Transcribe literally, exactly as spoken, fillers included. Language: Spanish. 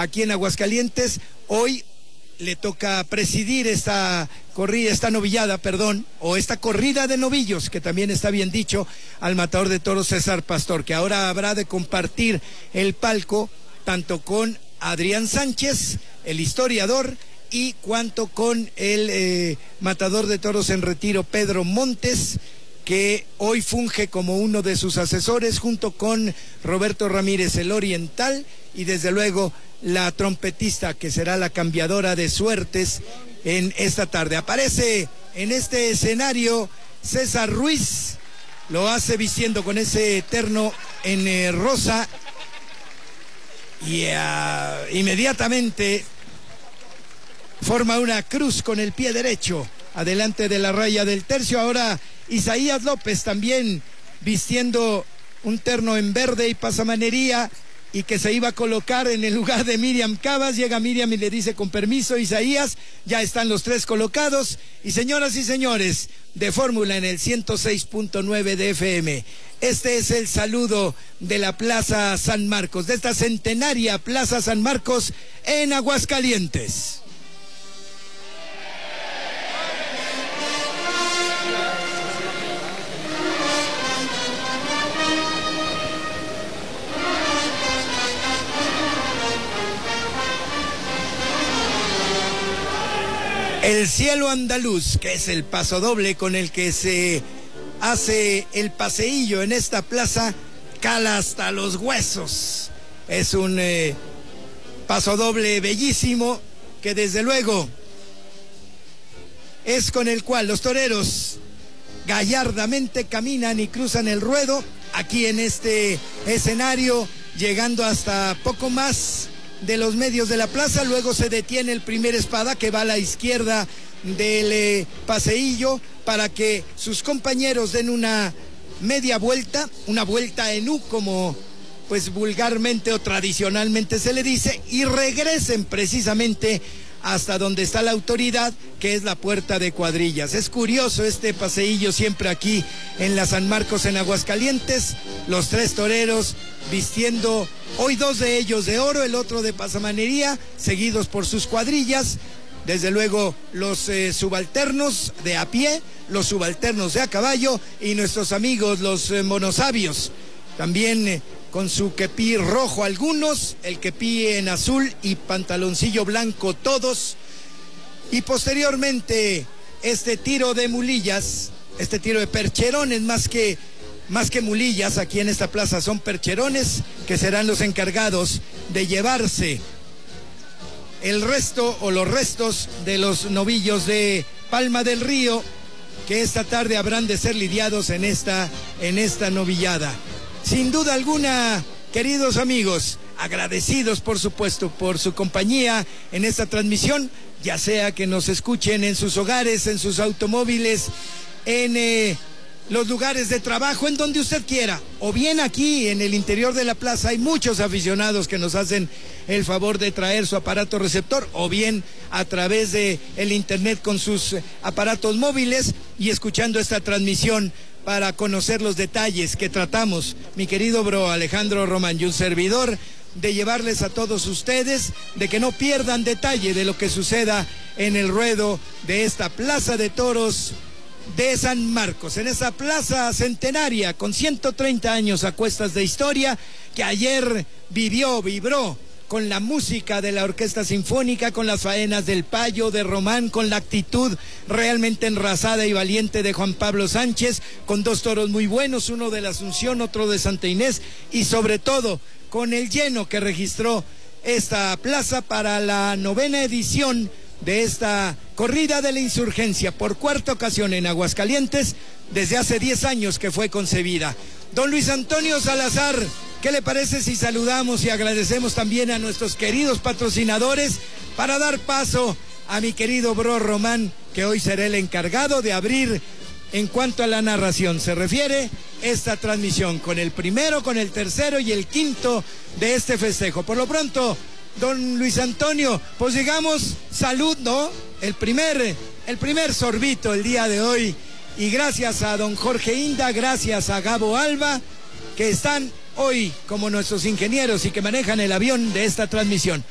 aquí en Aguascalientes. Hoy le toca presidir esta corrida, esta novillada, perdón, o esta corrida de novillos, que también está bien dicho, al matador de toros César Pastor, que ahora habrá de compartir el palco tanto con Adrián Sánchez, el historiador, y cuanto con el eh, matador de toros en retiro, Pedro Montes, que hoy funge como uno de sus asesores, junto con Roberto Ramírez, el oriental, y desde luego la trompetista, que será la cambiadora de suertes en esta tarde. Aparece en este escenario César Ruiz, lo hace vistiendo con ese terno en eh, rosa, y uh, inmediatamente forma una cruz con el pie derecho adelante de la raya del tercio. Ahora Isaías López también vistiendo un terno en verde y pasamanería, y que se iba a colocar en el lugar de Miriam Cabas. Llega Miriam y le dice: con permiso, Isaías. Ya están los tres colocados. Y señoras y señores, de Fórmula en el ciento seis punto nueve de F M, este es el saludo de la Plaza San Marcos, de esta centenaria Plaza San Marcos en Aguascalientes. El cielo andaluz, que es el pasodoble con el que se hace el paseillo en esta plaza, cala hasta los huesos. Es un eh, pasodoble bellísimo, que desde luego es con el cual los toreros gallardamente caminan y cruzan el ruedo aquí en este escenario, llegando hasta poco más de los medios de la plaza. Luego se detiene el primer espada, que va a la izquierda del eh, paseillo, para que sus compañeros den una media vuelta, una vuelta en U, como pues vulgarmente o tradicionalmente se le dice, y regresen precisamente hasta donde está la autoridad, que es la puerta de cuadrillas. Es curioso este paseillo siempre aquí en la San Marcos en Aguascalientes, los tres toreros vistiendo, hoy dos de ellos de oro, el otro de pasamanería, seguidos por sus cuadrillas. Desde luego los eh, subalternos de a pie, los subalternos de a caballo, y nuestros amigos los eh, monosabios, también eh, con su kepí rojo algunos, el kepí en azul y pantaloncillo blanco todos. Y posteriormente este tiro de mulillas, este tiro de percherones, más que, más que mulillas aquí en esta plaza, son percherones, que serán los encargados de llevarse el resto o los restos de los novillos de Palma del Río, que esta tarde habrán de ser lidiados en esta, en esta novillada. Sin duda alguna, queridos amigos, agradecidos por supuesto por su compañía en esta transmisión, ya sea que nos escuchen en sus hogares, en sus automóviles, en eh, los lugares de trabajo, en donde usted quiera, o bien aquí en el interior de la plaza. Hay muchos aficionados que nos hacen el favor de traer su aparato receptor, o bien a través de el internet con sus aparatos móviles y escuchando esta transmisión, para conocer los detalles que tratamos, mi querido bro Alejandro Román y un servidor, de llevarles a todos ustedes, de que no pierdan detalle de lo que suceda en el ruedo de esta Plaza de Toros de San Marcos, en esa plaza centenaria con ciento treinta años a cuestas de historia, que ayer vivió, vibró con la música de la Orquesta Sinfónica, con las faenas del Payo, de Román, con la actitud realmente enrasada y valiente de Juan Pablo Sánchez, con dos toros muy buenos, uno de la Asunción, otro de Santa Inés, y sobre todo con el lleno que registró esta plaza para la novena edición de esta corrida de la insurgencia, por cuarta ocasión en Aguascalientes, desde hace diez años que fue concebida. Don Luis Antonio Salazar, ¿qué le parece si saludamos y agradecemos también a nuestros queridos patrocinadores, para dar paso a mi querido bro Román, que hoy será el encargado de abrir, en cuanto a la narración se refiere, esta transmisión con el primero, con el tercero y el quinto de este festejo? Por lo pronto, don Luis Antonio, pues digamos salud, ¿no? El primer, el primer sorbito el día de hoy, y gracias a don Jorge Inda, gracias a Gabo Alba, que están hoy como nuestros ingenieros y que manejan el avión de esta transmisión.